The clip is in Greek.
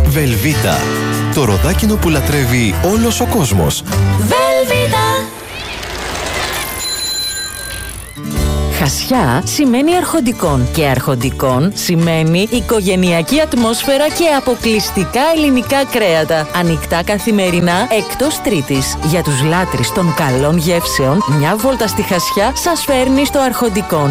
Βελβίτα. Το ροδάκινο που λατρεύει όλος ο κόσμος. Βελβίτα. Χασιά σημαίνει αρχοντικών και αρχοντικών σημαίνει οικογενειακή ατμόσφαιρα και αποκλειστικά ελληνικά κρέατα. Ανοιχτά καθημερινά εκτός Τρίτης. Για τους λάτρεις των καλών γεύσεων, μια βόλτα στη Χασιά σας φέρνει στο Αρχοντικόν.